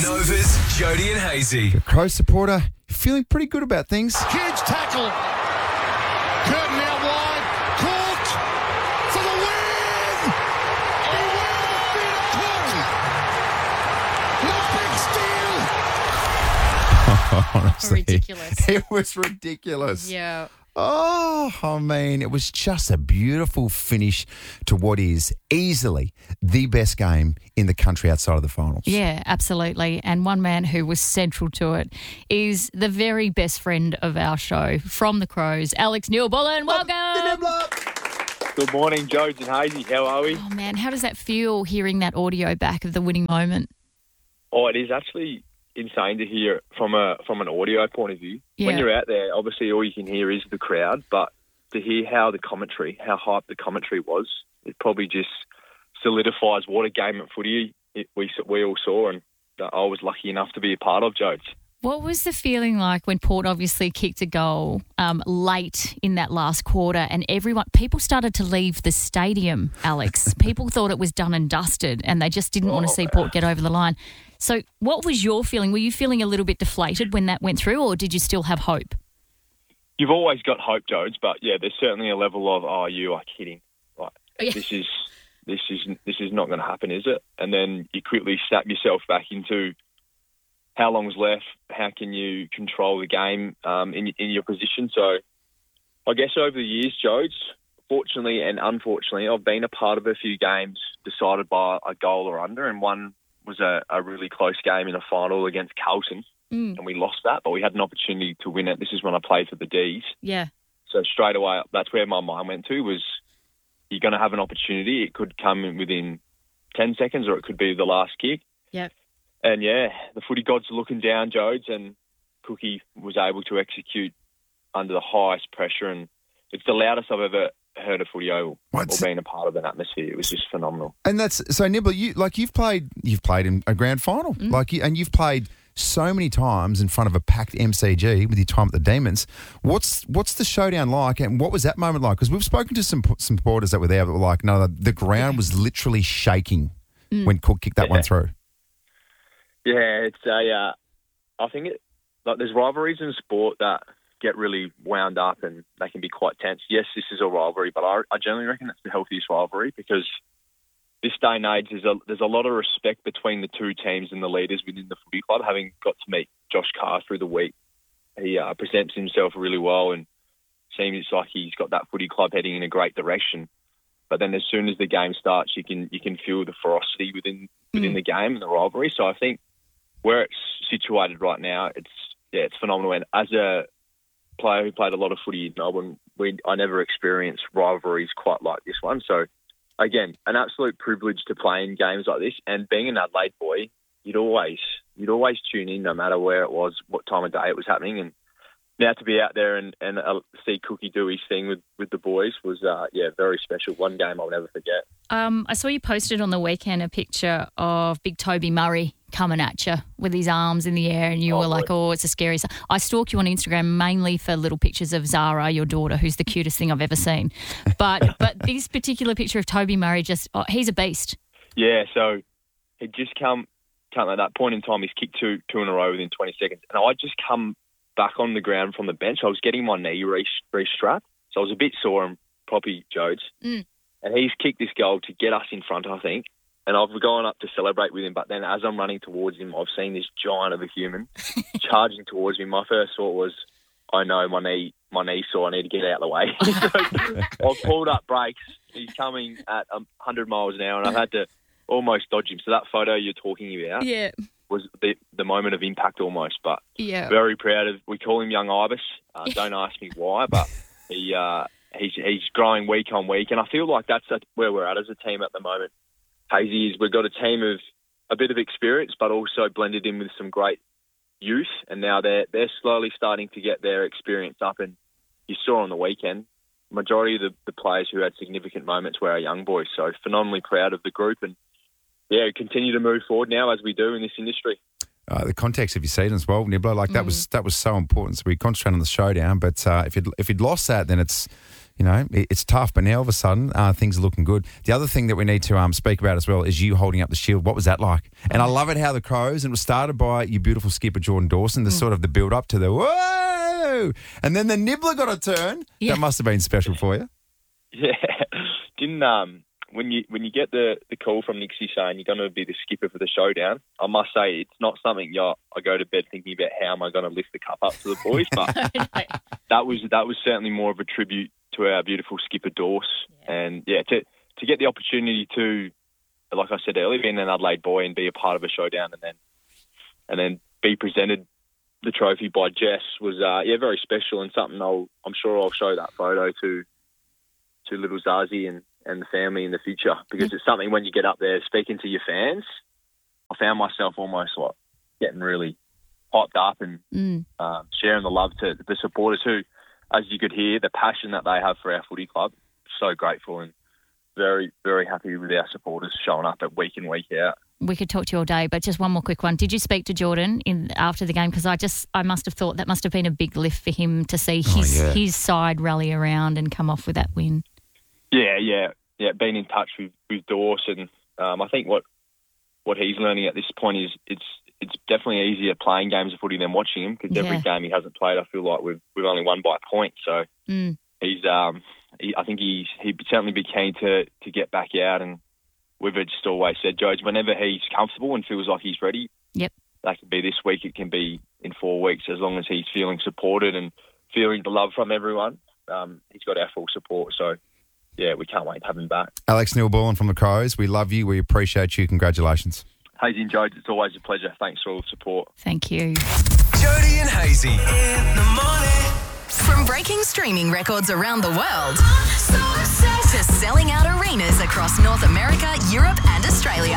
Nova's Jody and Hazy. Crows supporter, feeling pretty good about things. Huge tackle. Curtin out wide. Cook for the win. Honestly, Ridiculous. It was ridiculous. Yeah. Oh, I mean, it was just a beautiful finish to what is easily the best game in the country outside of the finals. Yeah, absolutely. And one man who was central to it is the very best friend of our show from the Crows, Alex Newbullen. Welcome. Good morning, Jodes and Hazy. How are we? Oh, man, how does that feel hearing that audio back of the winning moment? Oh, it is actually insane to hear from an audio point of view. Yeah. When you're out there, obviously all you can hear is the crowd, but to hear how hyped the commentary was, it probably just solidifies what a game at footy we all saw, and that I was lucky enough to be a part of, Jodes. What was the feeling like when Port obviously kicked a goal late in that last quarter and people started to leave the stadium, Alex? People thought it was done and dusted and they just didn't want to see Port get over the line. So what was your feeling? Were you feeling a little bit deflated when that went through, or did you still have hope? You've always got hope, Jodes, but yeah, there's certainly a level of, oh, you are kidding. Like, Yeah. this is not going to happen, is it? And then you quickly snap yourself back into how long's left, how can you control the game in your position. So I guess over the years, Jodes, fortunately and unfortunately, I've been a part of a few games decided by a goal or under, and one was a really close game in a final against Carlton, and we lost that, but we had an opportunity to win it. This is when I played for the D's. Yeah. So straight away, that's where my mind went to, was you're going to have an opportunity. It could come in within 10 seconds or it could be the last kick. Yeah. And, yeah, the footy gods are looking down, Jodes, and Cookie was able to execute under the highest pressure, and it's the loudest I've ever heard a footy oval or been a part of an atmosphere. It was just phenomenal. And that's so, Nibbler. You've played in a grand final, and you've played so many times in front of a packed MCG with your time at the Demons. What's the showdown like, and what was that moment like? Because we've spoken to some supporters that were there that were like, no, the ground was literally shaking when Cook kicked that one through. Yeah, it's I think there's rivalries in sport that get really wound up and they can be quite tense. Yes, this is a rivalry, but I generally reckon it's the healthiest rivalry, because this day and age there's a lot of respect between the two teams and the leaders within the footy club. Having got to meet Josh Carr through the week, he presents himself really well and seems like he's got that footy club heading in a great direction. But then as soon as the game starts, you can feel the ferocity within the game and the rivalry. So I think where it's situated right now, it's phenomenal. And as a player who played a lot of footy in Melbourne, I never experienced rivalries quite like this one. So again, an absolute privilege to play in games like this. And being an Adelaide boy, you'd always tune in, no matter where it was, what time of day it was happening. And now to be out there and see Cookie do his thing with the boys was very special. One game I'll never forget. I saw you posted on the weekend a picture of Big Toby Murray coming at you with his arms in the air, and you were like, oh, it's a scary... I stalk you on Instagram mainly for little pictures of Zara, your daughter, who's the cutest thing I've ever seen. But this particular picture of Toby Murray, he's a beast. Yeah, so he'd just come at that point in time, he's kicked two in a row within 20 seconds, and I'd just come back on the ground from the bench. I was getting my knee re-strapped, so I was a bit sore and proppy, Jodes. And he's kicked this goal to get us in front, I think. And I've gone up to celebrate with him, but then as I'm running towards him, I've seen this giant of a human charging towards me. My first thought was, I know my knee sore, I need to get out of the way. So I've pulled up brakes. He's coming at 100 miles an hour, and I've had to almost dodge him. So that photo you're talking about was the moment of impact almost, but very proud of. We call him Young Ibis. Don't ask me why, but he's growing week on week, and I feel like that's where we're at as a team at the moment. Hazy, is we've got a team of a bit of experience, but also blended in with some great youth, and now they're slowly starting to get their experience up. And you saw on the weekend, majority of the players who had significant moments were our young boys. So phenomenally proud of the group, and continue to move forward now as we do in this industry. The context of your season as well, Nibbler, that was so important. So we concentrate on the showdown, but if you'd lost that, then it's You know, it's tough, but now all of a sudden things are looking good. The other thing that we need to speak about as well is you holding up the shield. What was that like? And I love it how the Crows, and it was started by your beautiful skipper Jordan Dawson, the sort of the build up to the whoa, and then the nibbler got a turn. Yeah. That must have been special for you. Yeah, didn't when you get the call from Nixie saying you're going to be the skipper for the showdown, I must say it's not something I go to bed thinking about how am I going to lift the cup up to the boys, but that was certainly more of a tribute to our beautiful skipper Dawes, and to get the opportunity to, like I said earlier, be an Adelaide boy and be a part of a showdown, and then be presented the trophy by Jess was very special, and something I'm sure I'll show that photo to little Zazie and the family in the future, because it's something when you get up there speaking to your fans, I found myself almost like getting really hyped up and sharing the love to the supporters who, as you could hear, the passion that they have for our footy club. So grateful and very, very happy with our supporters showing up at week in, week out. We could talk to you all day, but just one more quick one. Did you speak to Jordan after the game? Because I must have thought that must have been a big lift for him to see his side rally around and come off with that win. Yeah. Been in touch with Dawes, and I think what he's learning at this point is it's definitely easier playing games of footy than watching him, because every game he hasn't played, I feel like we've only won by a point. So he's I think he'd certainly be keen to get back out, and we've just always said, George, whenever he's comfortable and feels like he's ready, that could be this week, it can be in 4 weeks, as long as he's feeling supported and feeling the love from everyone. He's got our full support, so yeah, we can't wait to have him back. Alex Neil-Bullen from the Crows, we love you, we appreciate you, congratulations. Hazy and George, it's always a pleasure. Thanks for all the support. Thank you. Jody and Hazy in the morning. From breaking streaming records around the world to selling out arenas across North America, Europe and Australia,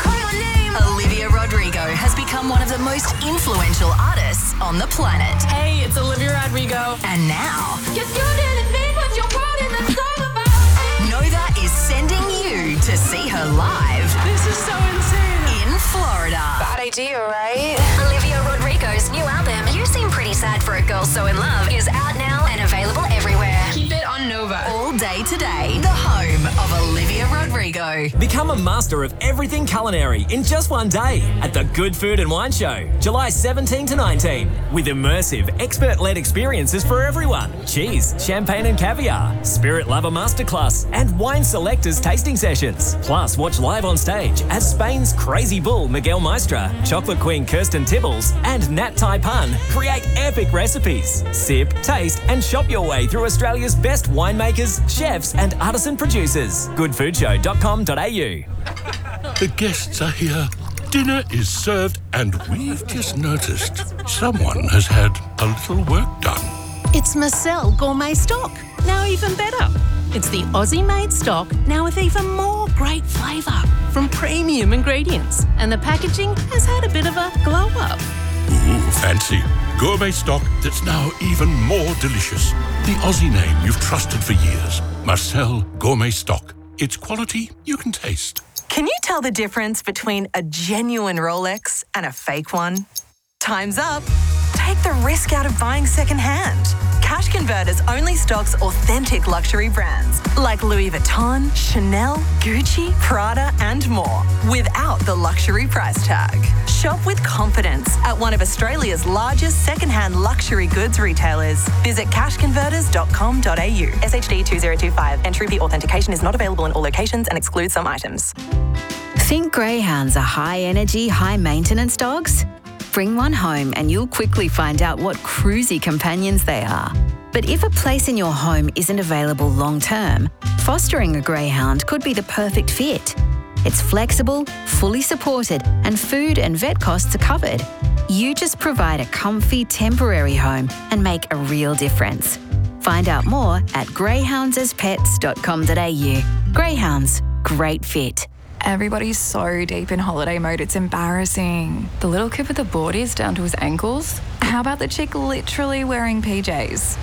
Olivia Rodrigo has become one of the most influential artists on the planet. Hey, it's Olivia Rodrigo. And now, Yes, you didn't mean what you wrote in the song about. Nova is sending you to see her live This is so insane. in Florida. Bad idea, right? Olivia Rodrigo's new album, You Seem Pretty Sad for a Girl So In Love, is out now and available everywhere. Keep it on Nova. All day today, the home of Olivia Rodrigo. Become a master of everything culinary in just one day at the Good Food and Wine Show, July 17 to 19, with immersive, expert-led experiences for everyone. Cheese, champagne and caviar, spirit lover masterclass, and wine selectors tasting sessions. Plus, watch live on stage as Spain's Crazy Bull Miguel Maestra, Chocolate Queen Kirsten Tibbles, and Nat Tai Pan create epic recipes. Sip, taste, and shop your way through Australia's best winemakers, chefs, and artisan producers. Goodfoodshow.com.au. The guests are here. Dinner is served, and we've just noticed someone has had a little work done. It's Marcel Gourmet Stock, now even better. It's the Aussie-made stock, now with even more great flavour from premium ingredients. And the packaging has had a bit of a glow-up. Ooh, fancy. Gourmet stock that's now even more delicious. The Aussie name you've trusted for years. Marcel Gourmet Stock. It's quality you can taste. Can you tell the difference between a genuine Rolex and a fake one? Time's up. Take the risk out of buying secondhand. Cash Converters only stocks authentic luxury brands like Louis Vuitton, Chanel, Gucci, Prada, and more without the luxury price tag. Shop with confidence at one of Australia's largest secondhand luxury goods retailers. Visit cashconverters.com.au. SHD 2025. Entry fee authentication is not available in all locations and excludes some items. Think greyhounds are high-energy, high-maintenance dogs? Bring one home and you'll quickly find out what cruisy companions they are. But if a place in your home isn't available long-term, fostering a greyhound could be the perfect fit. It's flexible, fully supported, and food and vet costs are covered. You just provide a comfy, temporary home and make a real difference. Find out more at greyhoundsaspets.com.au. Greyhounds, great fit. Everybody's so deep in holiday mode, it's embarrassing. The little kid with the boardies down to his ankles? How about the chick literally wearing PJs?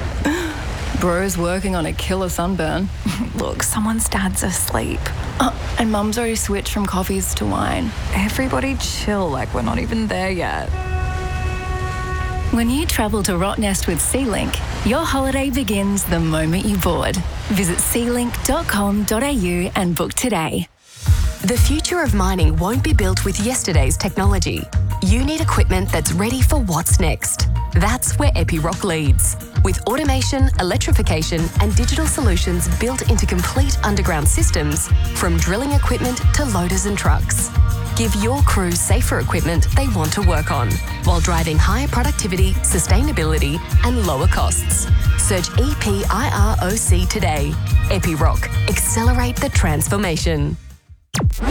Bro's working on a killer sunburn. Look, someone's dad's asleep. And mum's already switched from coffees to wine. Everybody chill, like we're not even there yet. When you travel to Rottnest with SeaLink, Your holiday begins the moment you board. Visit sealink.com.au and book today. The future of mining won't be built with yesterday's technology. You need equipment that's ready for what's next. That's where Epiroc leads. With automation, electrification and digital solutions built into complete underground systems, from drilling equipment to loaders and trucks. Give your crew safer equipment they want to work on, while driving higher productivity, sustainability and lower costs. Search EPIROC today. Epiroc. Accelerate the transformation.